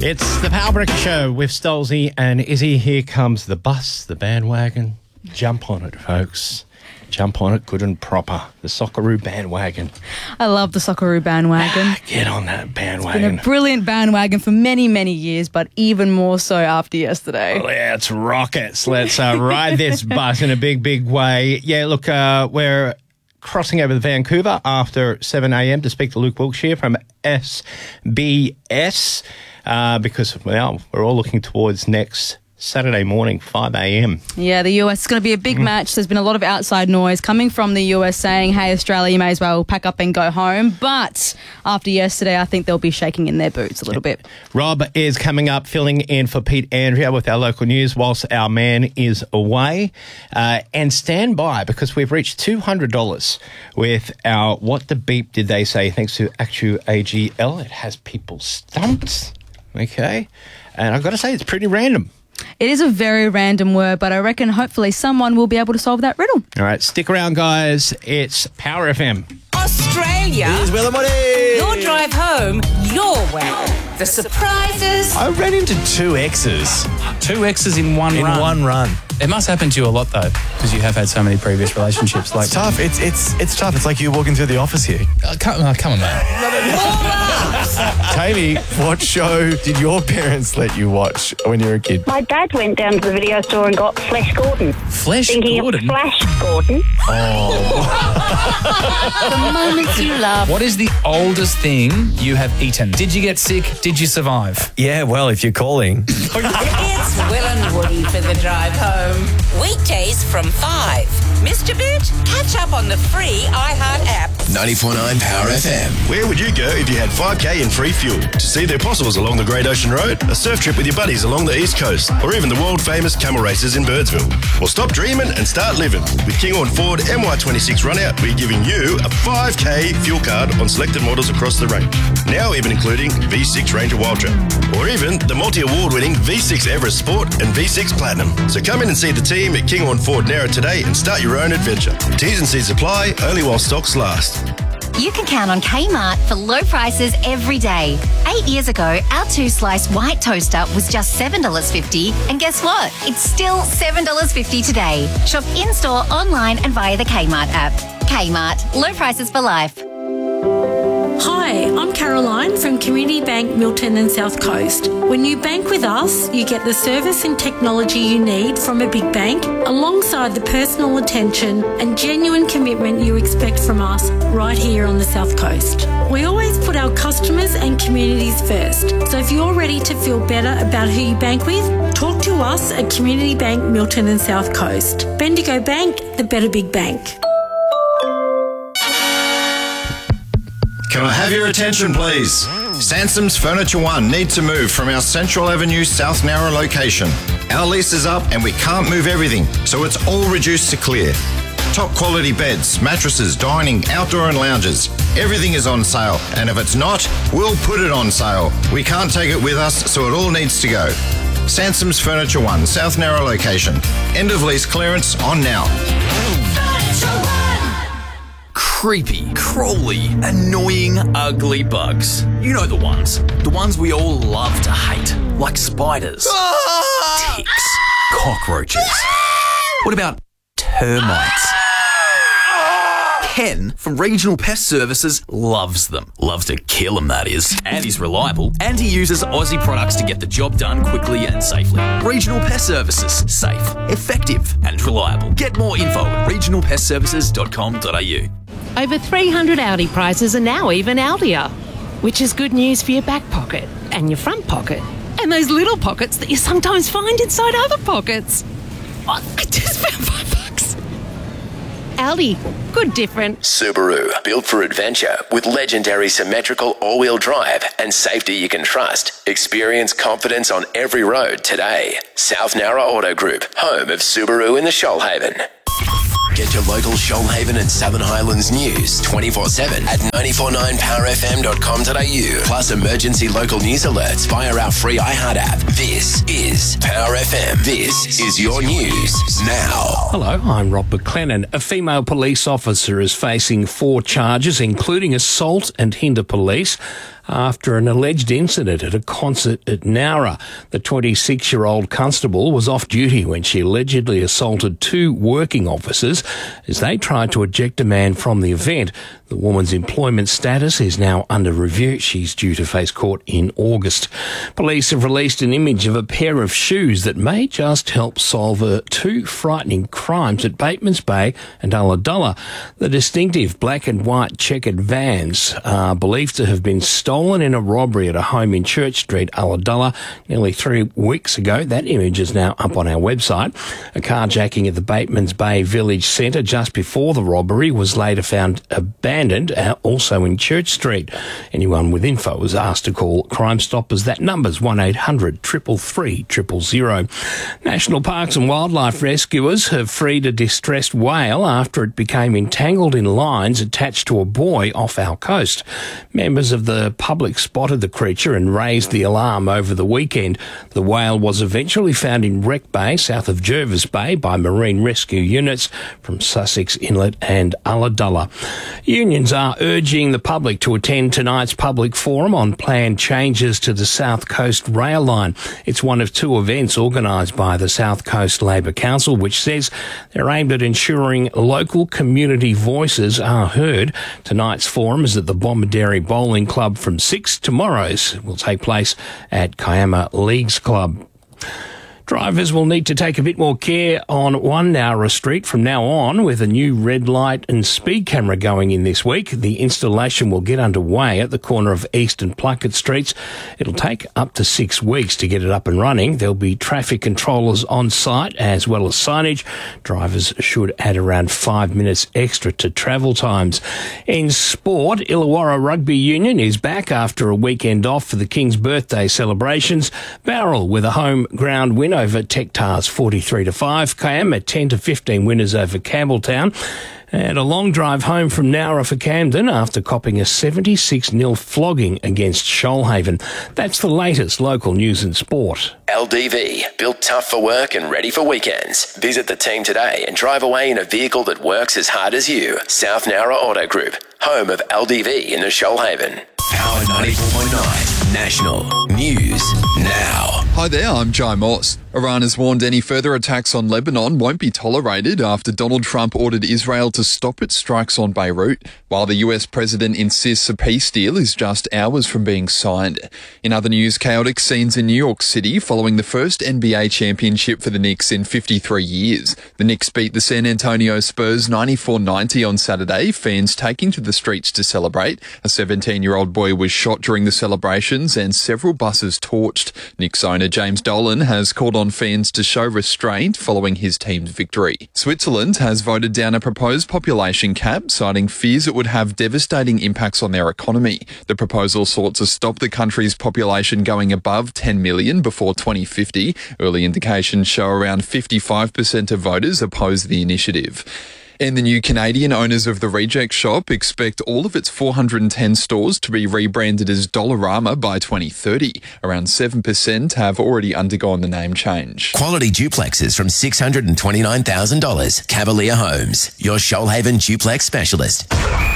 It's the Power Breaker Show with Stolzy and Izzy. Here comes the bus, the bandwagon. Jump on it, folks. Jump on it good and proper. The Socceroo bandwagon. I love the Socceroo bandwagon. Get on that bandwagon. It's been a brilliant bandwagon for many, many years, but even more so after yesterday. Let's rock it. Let's ride this bus in a big, big way. Yeah, look, we're crossing over to Vancouver after 7 a.m. to speak to Luke Wilkshire from SBS because, well, we're all looking towards next Saturday morning, 5 a.m. Yeah, the US is going to be a big match. There's been a lot of outside noise coming from the US saying, hey, Australia, you may as well pack up and go home. But after yesterday, I think they'll be shaking in their boots a little bit. Rob is coming up, filling in for Pete Andrea with our local news whilst our man is away. And stand by because we've reached $200 with our What the Beep Did They Say, thanks to Actu AGL. It has people stumped. Okay. And I've got to say, it's pretty random. It is a very random word, but I reckon hopefully someone will be able to solve that riddle. All right, stick around, guys. It's Power FM. Australia. Here's Will and Woody. Your drive home, your way. The surprises. I ran into two exes. Two exes in one run. It must happen to you a lot, though, because you have had so many previous relationships. It's tough. It's tough. It's like you walking through the office here. Come on, man. Tammy, what show did your parents let you watch when you were a kid? My dad went down to the video store and got Flash Gordon. Flash Thinking Gordon? of Flash Gordon. The moments you love. What is the oldest thing you have eaten? Did you get sick? Did you survive? Yeah, well, if you're calling. It's Will and Woody for the drive home. Weekdays from 5. Mr. Boot, catch up on the free iHeart app. 94.9 Power FM. Where would you go if you had 5K in free fuel? To see the Apostles along the Great Ocean Road, a surf trip with your buddies along the East Coast, or even the world-famous camel races in Birdsville. Well, stop dreaming and start living. With Kinghorn Ford MY26 Runout, we're giving you a 5K fuel card on selected models across the range. Now even including V6 Ranger Wildtrak, or even the multi-award-winning V6 Everest Sport and V6 Platinum. So come in and see the team at Kinghorn Ford Narra today and start your own adventure. T's and C's apply, only while stocks last. You can count on Kmart for low prices every day. 8 years ago, our 2-slice white toaster was just $7.50. And guess what? It's still $7.50 today. Shop in-store, online and via the Kmart app. Kmart, low prices for life. Hi, I'm Caroline from Community Bank Milton and South Coast. When you bank with us, you get the service and technology you need from a big bank, alongside the personal attention and genuine commitment you expect from us right here on the South Coast. We always put our customers and communities first. So if you're ready to feel better about who you bank with, talk to us at Community Bank Milton and South Coast. Bendigo Bank, the better big bank. Can I have your attention, please? Sansom's Furniture One need to move from our Central Avenue South Narra location. Our lease is up and we can't move everything, so it's all reduced to clear. Top quality beds, mattresses, dining, outdoor and lounges. Everything is on sale, and if it's not, we'll put it on sale. We can't take it with us, so it all needs to go. Sansom's Furniture One, South Narra location. End of lease clearance on now. Creepy, crawly, annoying, ugly bugs. You know the ones. The ones we all love to hate. Like spiders, ticks, cockroaches. What about termites? Ken from Regional Pest Services loves them. Loves to kill them, that is. And he's reliable. And he uses Aussie products to get the job done quickly and safely. Regional Pest Services. Safe, effective and reliable. Get more info at regionalpestservices.com.au. Over 300 Audi prizes are now even Audier, which is good news for your back pocket and your front pocket and those little pockets that you sometimes find inside other pockets. Oh, I just found $5. Audi, good different. Subaru, built for adventure with legendary symmetrical all-wheel drive and safety you can trust. Experience confidence on every road today. South Narra Auto Group, home of Subaru in the Shoalhaven. Get your local Shoalhaven and Southern Highlands news 24/7 at 949powerfm.com.au. Plus emergency local news alerts via our free iHeart app. This is Power FM. This is your news now. Hello, I'm Rob McLennan. A female police officer is facing 4 charges, including assault and hinder police, after an alleged incident at a concert at Nowra. The 26-year-old constable was off duty when she allegedly assaulted two working officers as they tried to eject a man from the event. The woman's employment status is now under review. She's due to face court in August. Police have released an image of a pair of shoes that may just help solve two frightening crimes at Batemans Bay and Ulladulla. The distinctive black and white checkered Vans are believed to have been stolen in a robbery at a home in Church Street, Ulladulla, nearly 3 weeks ago. That image is now up on our website. A carjacking at the Batemans Bay Village Centre just before the robbery was later found abandoned, also in Church Street. Anyone with info was asked to call Crime Stoppers. That number's 1800 333 000. National Parks and Wildlife rescuers have freed a distressed whale after it became entangled in lines attached to a buoy off our coast. Members of the public spotted the creature and raised the alarm over the weekend. The whale was eventually found in Wreck Bay, south of Jervis Bay, by marine rescue units from Sussex Inlet and Ulladulla. Unions are urging the public to attend tonight's public forum on planned changes to the South Coast rail line. It's one of two events organised by the South Coast Labor Council, which says they're aimed at ensuring local community voices are heard. Tonight's forum is at the Bomaderry Bowling Club from 6. Tomorrow's will take place at Kiama Leagues Club. Drivers will need to take a bit more care on 1 Nowra Street from now on, with a new red light and speed camera going in this week. The installation will get underway at the corner of East and Plunkett Streets. It'll take up to 6 weeks to get it up and running. There'll be traffic controllers on site as well as signage. Drivers should add around 5 minutes extra to travel times. In sport, Illawarra Rugby Union is back after a weekend off for the King's birthday celebrations. Barrel with a home ground win over Tectars 43-5. Kiama 10-15 winners over Campbelltown. And a long drive home from Nowra for Camden after copping a 76-0 flogging against Shoalhaven. That's the latest local news and sport. LDV, built tough for work and ready for weekends. Visit the team today and drive away in a vehicle that works as hard as you. South Nowra Auto Group, home of LDV in the Shoalhaven. Power 94.9 National News Now. Hi there, I'm Jai Moss. Iran has warned any further attacks on Lebanon won't be tolerated after Donald Trump ordered Israel to stop its strikes on Beirut, while the US president insists a peace deal is just hours from being signed. In other news, chaotic scenes in New York City following the first NBA championship for the Knicks in 53 years. The Knicks beat the San Antonio Spurs 94-90 on Saturday, fans taking to the streets to celebrate. A 17-year-old boy was shot during the celebrations and several buses torched. Knicks owner James Dolan has called on fans to show restraint following his team's victory. Switzerland has voted down a proposed population cap, citing fears it would have devastating impacts on their economy. The proposal sought to stop the country's population going above 10 million before 2050. Early indications show around 55% of voters oppose the initiative. And the new Canadian owners of The Reject Shop expect all of its 410 stores to be rebranded as Dollarama by 2030. Around 7% have already undergone the name change. Quality duplexes from $629,000. Cavalier Homes, your Shoalhaven duplex specialist.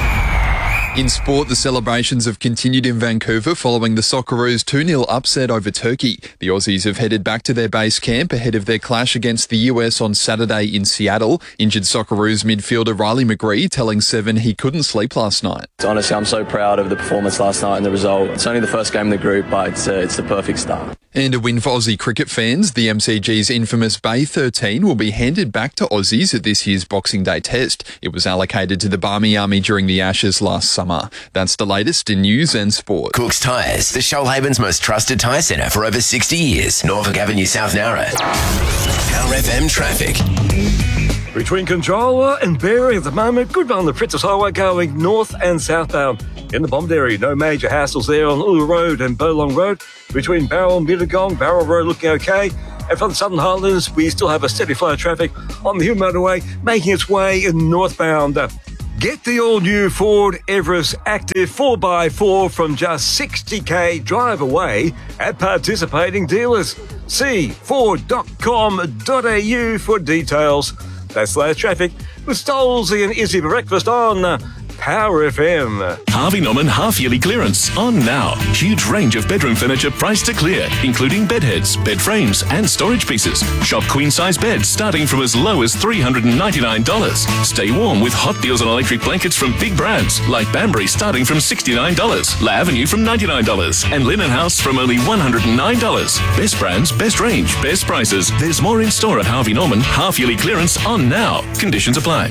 In sport, the celebrations have continued in Vancouver following the Socceroos 2-0 upset over Turkey. The Aussies have headed back to their base camp ahead of their clash against the US on Saturday in Seattle. Injured Socceroos midfielder Riley McGree telling Seven he couldn't sleep last night. Honestly, I'm so proud of the performance last night and the result. It's only the first game in the group, but it's the perfect start. And a win for Aussie cricket fans. The MCG's infamous Bay 13 will be handed back to Aussies at this year's Boxing Day test. It was allocated to the Barmy Army during the Ashes last summer. That's the latest in news and sport. Cook's Tyres, the Shoalhaven's most trusted tyre centre for over 60 years. Norfolk Avenue, South Nowra. Power FM traffic. Between Controller and Berry at the moment, good on the Princess Highway going north and southbound. In the Bomaderry, no major hassles there on Ulu Road and Bowlong Road. Between Barrel and Mittagong, Barrel Road looking okay. And from the Southern Highlands, we still have a steady flow of traffic on the Hill Motorway making its way northbound. Get the all-new Ford Everest Active 4x4 from just $60,000 drive away at participating dealers. See ford.com.au for details. That's latest traffic with Stolzy and Izzy for breakfast on Power FM. Harvey Norman half-yearly clearance on now. Huge range of bedroom furniture priced to clear, including bed heads, bed frames and storage pieces. Shop queen-size beds starting from as low as $399. Stay warm with hot deals on electric blankets from big brands like Banbury starting from $69, La Avenue from $99 and Linen House from only $109. Best brands, best range, best prices. There's more in store at Harvey Norman. Half-yearly clearance on now. Conditions apply.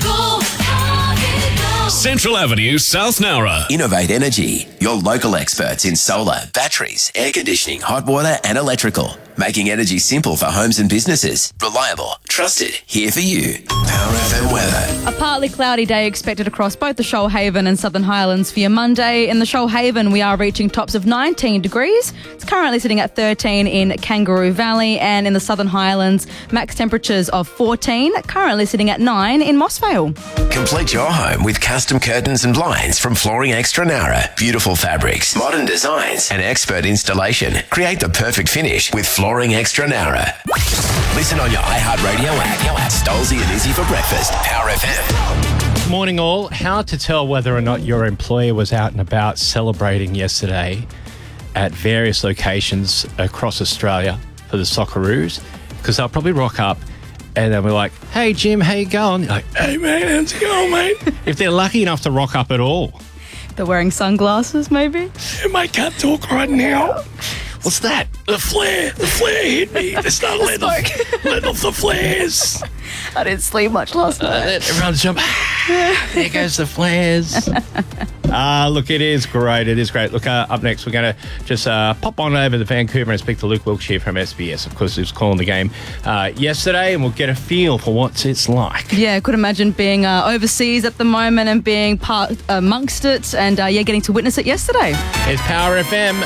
Central Avenue, South Nowra. Innovate Energy, your local experts in solar, batteries, air conditioning, hot water and electrical. Making energy simple for homes and businesses. Reliable, trusted, here for you. Power FM weather. A partly cloudy day expected across both the Shoalhaven and Southern Highlands for your Monday. In the Shoalhaven, we are reaching tops of 19 degrees. It's currently sitting at 13 in Kangaroo Valley, and in the Southern Highlands, max temperatures of 14, currently sitting at 9 in Mossvale. Complete your home with custom curtains and blinds from Flooring Extra Nowra. Beautiful fabrics, modern designs and expert installation. Create the perfect finish with Flooring Extra Nowra. Listen on your iHeartRadio app. Stolzy and Izzy for breakfast. Power FM. Morning all. How to tell whether or not your employer was out and about celebrating yesterday at various locations across Australia for the Socceroos, because they'll probably rock up and they'll be like, "Hey Jim, how you going?" You're like, "Hey man, how's it going, mate?" If they're lucky enough to rock up at all. They're wearing sunglasses, maybe? Yeah, mate, can't talk right now. What's that? The flare. The flare hit me. They started letting off the flares. I didn't sleep much last night. Everyone's jumping. There goes the flares. Look, it is great. It is great. Look, up next, we're going to just pop on over to Vancouver and speak to Luke Wilkshire from SBS. Of course, he was calling the game yesterday, and we'll get a feel for what it's like. Yeah, I could imagine being overseas at the moment and being part amongst it and, getting to witness it yesterday. It's Power FM.